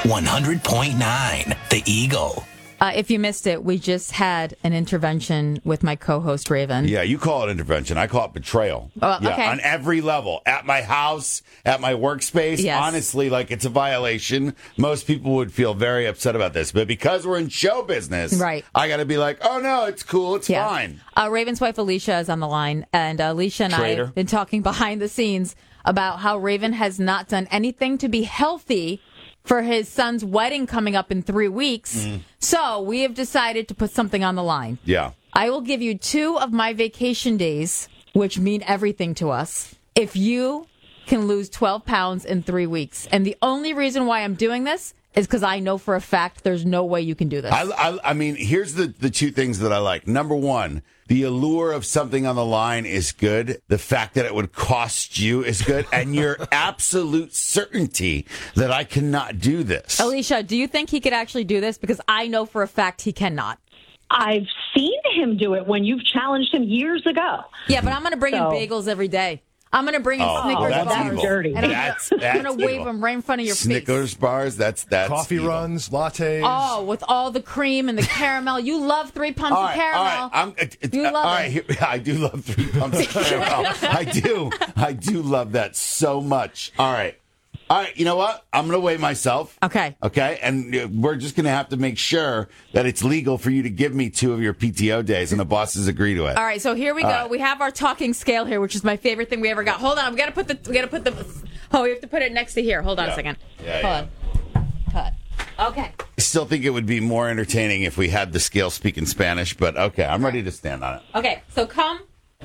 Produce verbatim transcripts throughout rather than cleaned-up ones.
one hundred point nine The Eagle. Uh, if you missed it, we just had an intervention with my co-host, Raven. Yeah, you call it intervention. I call it betrayal. Oh, yeah, okay. on every level. At my house, at my workspace. Yes. Honestly, like, it's a violation. Most people would feel very upset about this. But because we're in show business, right. I got to be like, oh, no, it's cool. It's yeah. fine. Uh, Raven's wife, Alicia, is on the line. And uh, Alicia and Traitor. I have been talking behind the scenes about how Raven has not done anything to be healthy for his son's wedding coming up in three weeks. Mm. So we have decided to put something on the line. Yeah. I will give you two of my vacation days, which mean everything to us, if you can lose twelve pounds in three weeks. And the only reason why I'm doing this is because I know for a fact there's no way you can do this. I, I, I mean, here's the, the two things that I like. Number one, the allure of something on the line is good. The fact that it would cost you is good. And your absolute certainty that I cannot do this. Alicia, do you think he could actually do this? Because I know for a fact he cannot. I've seen him do it when you've challenged him years ago. Yeah, but I'm going to bring So- him bagels every day. I'm going to bring him Oh, Snickers that's bars. evil. dirty. And I'm That's, gonna- that's I'm going to wave evil. them right in front of your Snickers face. bars, that's that's Coffee evil. runs, lattes. Oh, with all the cream and the caramel. You love three pumps All of right, caramel. all right. I'm, uh, You uh, love all it. right, here, I do love three pumps of caramel. I do. I do love that so much. All right. All right, you know what? I'm going to weigh myself. Okay. Okay, and uh, we're just going to have to make sure that it's legal for you to give me two of your P T O days, and the bosses agree to it. All right, so here we go. right. We have our talking scale here, which is my favorite thing we ever got. Hold on, we got to put the we got to put the oh, we have to put it next to here. Hold on Yeah. a second. Yeah, Hold on. Cut. Okay. I still think it would be more entertaining if we had the scale speak in Spanish, but okay, I'm ready to stand on it. Okay. So come.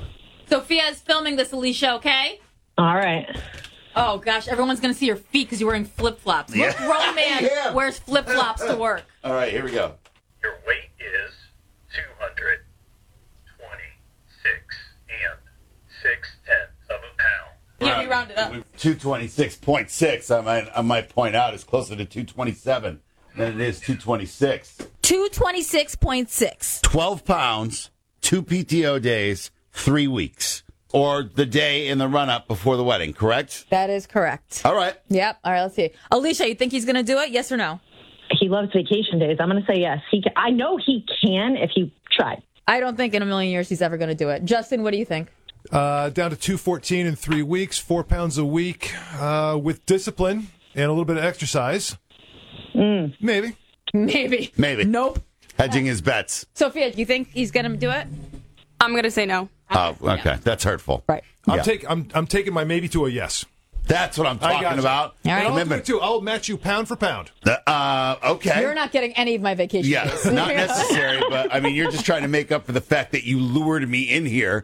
Sophia is filming this, Alicia. Okay. All right. Oh gosh, everyone's gonna see your feet because you're wearing flip flops. Yeah. What grown man Yeah. wears flip flops to work? All right, here we go. Your weight is two hundred twenty-six and six tenths of a pound. Yeah, we rounded up. two twenty-six point six, I might, I might point out, is closer to two twenty-seven than it is two twenty-six. Two twenty six point six. twelve pounds, two P T O days, three weeks. Or the day in the run-up before the wedding, correct? That is correct. All right. Yep. All right. Let's see. Alicia, you think he's gonna do it? Yes or no? He loves vacation days. I'm going to say yes. He. Can, I know he can if he tried. I don't think in a million years he's ever gonna do it. Justin, what do you think? Uh, down to two fourteen in three weeks, four pounds a week, uh, with discipline and a little bit of exercise. Mm. Maybe. Maybe. Maybe. Nope. Hedging his bets. Sophia, do you think he's gonna do it? I'm going to say no. Oh, okay. That's hurtful. Right. I'm, Yeah. take, I'm, I'm taking my maybe to a yes. That's what I'm I talking got you. about. All right. And I'll do Commitment. it too. I'll match you pound for pound. Uh, okay. You're not getting any of my vacation Yeah, days. not necessary, but I mean, you're just trying to make up for the fact that you lured me in here